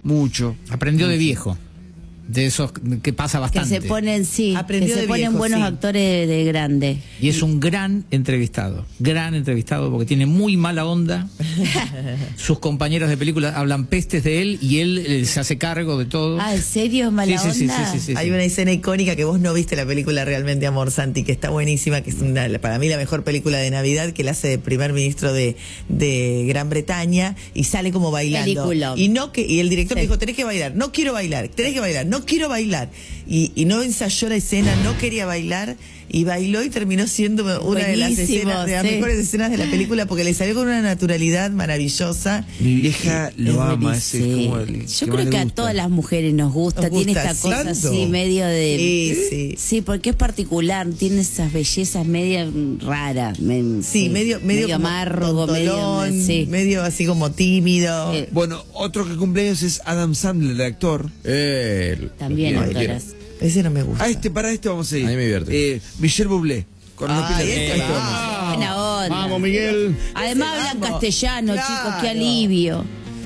mucho. Aprendió de viejo. De esos que pasa bastante. Que se ponen, sí, Aprendió que se de ponen viejo, buenos sí. actores de grande. Y es un gran entrevistado porque tiene muy mala onda. Sus compañeros de película hablan pestes de él y él se hace cargo de todo. Ah, ¿en serio es mala onda? Sí. Hay una escena icónica que vos no viste la película realmente, Amor Santi, que está buenísima, que es para mí la mejor película de Navidad, que la hace de primer ministro de Gran Bretaña y sale como bailando. Película. Y el director Sí. dijo, tenés que bailar, no quiero bailar, tenés que bailar, no quiero bailar. Y no ensayó la escena, no quería bailar y bailó y terminó siendo una de las escenas, de las mejores escenas de la película, porque le salió con una naturalidad maravillosa. Mi vieja lo ama, Sí. ese es como el Yo que creo más le que a gusta. todas las mujeres nos gusta, tiene esta cosa ¿Tanto? así medio de... Sí. Sí, porque es particular, tiene esas bellezas media raras. Sí, medio como amargo, tontolón, sí. medio así como tímido. Bueno, otro que cumpleaños es Adam Sandler, el actor. También, Lo actoras. Ese no me gusta. Para este vamos a ir. A mí me divierte. Michelle Bublé. Con Ay, Pilar. ese va. Buena onda. Vamos, Miguel. Además Ese hablan vamos. castellano, Claro. chicos, qué alivio.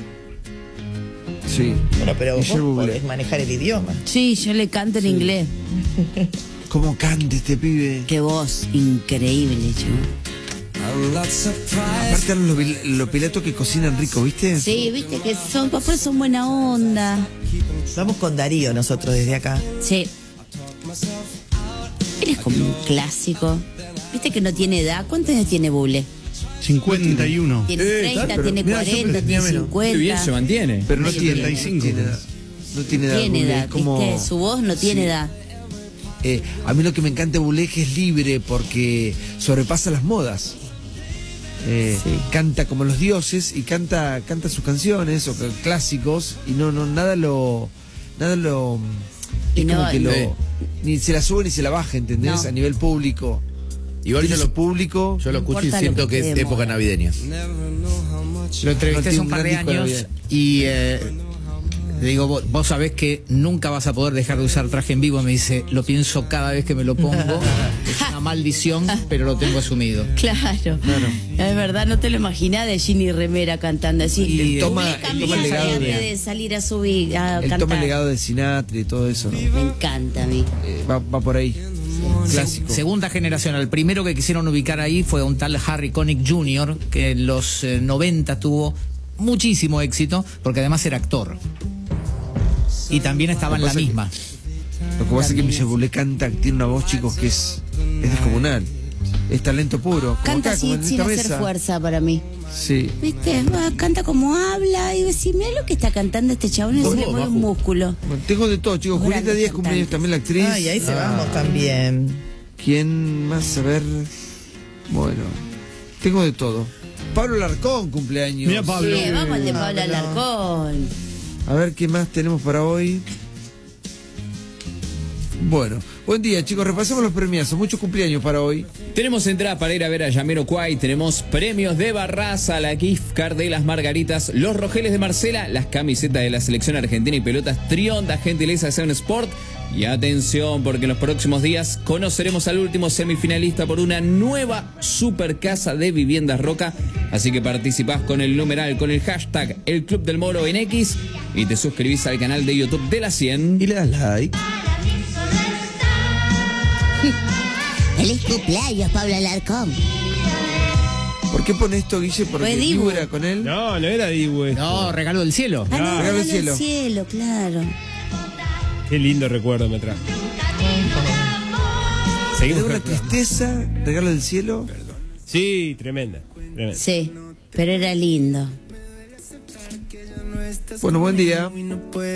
Sí. Bueno, pero Michelle vos Bublé. podés manejar el idioma. Sí, yo le canto en inglés. ¿Cómo canta este pibe? Qué voz increíble, chico. Aparte los pilatos que cocinan rico, ¿viste? Sí, viste que son papás, son buena onda. Vamos con Darío nosotros desde acá. Sí. Él es como un clásico. Viste que no tiene edad. ¿Cuántos años tiene Bublé? 51. Tiene 30, pero tiene mirá, yo 40, tenía tiene menos. 50. Qué bien se mantiene. Pero no tiene, 75. no tiene edad. Tiene Bublé, edad, como- ¿viste? Su voz no tiene Sí. edad. A mí lo que me encanta de Bublé es que es libre porque sobrepasa las modas. Canta como los dioses y canta sus canciones o clásicos y nada lo Y es no- como que Sí. ni se la sube ni se la baja, ¿entendés? No. A nivel público. Igual Tiene yo su lo, público. yo lo escucho y importa siento lo que que es esté de época moda. navideña. Lo entrevisté No hace tiene un par un de gran disco de años Navidad. y le digo, vos sabés que nunca vas a poder dejar de usar traje en vivo. Me dice, lo pienso cada vez que me lo pongo. Es una maldición, pero lo tengo asumido. Claro. Es verdad, no te lo imaginás de Ginny Remera cantando así. Y Bublé toma cambia el legado antes de- de salir a subir, a Él cantar. toma el legado de Sinatra y todo eso, ¿no? Me encanta a mí. Va por ahí. Clásico. Segunda generación. El primero que quisieron ubicar ahí fue un tal Harry Connick Jr., que en los 90 tuvo muchísimo éxito, porque además era actor. Y también estaba en la Lo que pasa es misma. Lo que pasa es que Michelle Bublé canta, tiene una voz, chicos, que es descomunal. Es talento puro. Como Canta acá, como así en sin esta hacer mesa. fuerza para mí. Sí. ¿Viste? Canta como habla y decís, mira lo que está cantando este chabón, se le mueve un músculo. Bueno, tengo de todo, chicos. Un Julieta grande Díaz cumpleaños cantante. también, la actriz. Ay, ahí se vamos también. ¿Quién más? A ver. Bueno, tengo de todo. Pablo Larcón cumpleaños. Mira, Pablo. Sí, vamos al de Pablo Alarcón. A ver qué más tenemos para hoy. Bueno, buen día, chicos. Repasemos los premiazos. Muchos cumpleaños para hoy. Tenemos entrada para ir a ver a Jamiroquai, tenemos premios de Barraza, la gift card de las Margaritas, los Rogeles de Marcela, las camisetas de la selección argentina y pelotas Trionda, gentileza de Seven Sport. Y atención, porque en los próximos días conoceremos al último semifinalista por una nueva super casa de viviendas Roca. Así que participás con el numeral, con el hashtag El Club del Moro en X y te suscribís al canal de YouTube de la 100. Y le das like. Feliz cumpleaños, Pablo Alarcón. ¿Por qué pone esto, Guille? Porque Fue Dibu. Dibu era con él. No era Dibu esto. No, regalo del cielo. Ah, no, Regalo regalo del del cielo. cielo, claro. Qué lindo recuerdo me trajo. Me Seguimos da una con el programa. tristeza, regalo del cielo. Sí, tremenda. Sí, pero era lindo. Bueno, buen día.